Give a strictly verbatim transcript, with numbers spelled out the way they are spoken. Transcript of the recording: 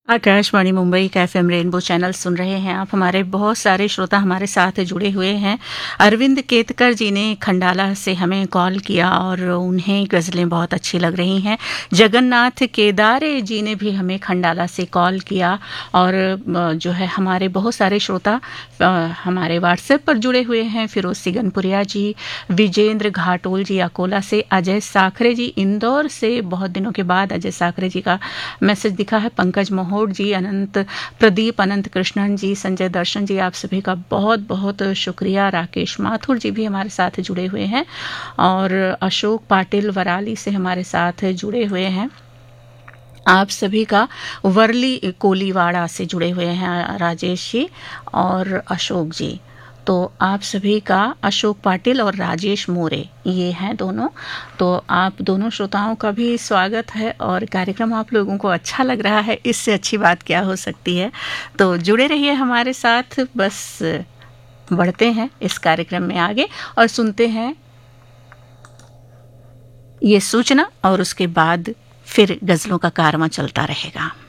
आकाशवाणी मुंबई का FM rainbow channel सुन रहे हैं आप। हमारे बहुत सारे श्रोता हमारे साथ जुड़े हुए हैं। अरविंद केतकर जी ने खंडाला से हमें कॉल किया और उन्हें गज़लें बहुत अच्छी लग रही हैं। जगन्नाथ केदारे जी ने भी हमें खंडाला से कॉल किया और जो है हमारे बहुत सारे श्रोता हमारे व्हाट्सएप पर जुड़े हुए हैं। फिरोज सिगनपुरिया जी, विजेंद्र घाटोल जी अकोला से, अजय साखरे जी इंदौर से, बहुत दिनों के बाद अजय साखरे जी का मैसेज दिखा है, पंकज मोहन जी, अनंत प्रदीप, अनंत कृष्णन जी, संजय दर्शन जी, आप सभी का बहुत बहुत शुक्रिया। राकेश माथुर जी भी हमारे साथ जुड़े हुए हैं और अशोक पाटिल वराली से हमारे साथ जुड़े हुए हैं। आप सभी का वर्ली कोलीवाड़ा से जुड़े हुए हैं राजेश जी और अशोक जी। तो आप सभी का, अशोक पाटिल और राजेश मोरे, ये हैं दोनों। तो आप दोनों श्रोताओं का भी स्वागत है और कार्यक्रम आप लोगों को अच्छा लग रहा है, इससे अच्छी बात क्या हो सकती है। तो जुड़े रहिए हमारे साथ। बस बढ़ते हैं इस कार्यक्रम में आगे और सुनते हैं ये सूचना और उसके बाद फिर गज़लों का कारवां चलता रहेगा।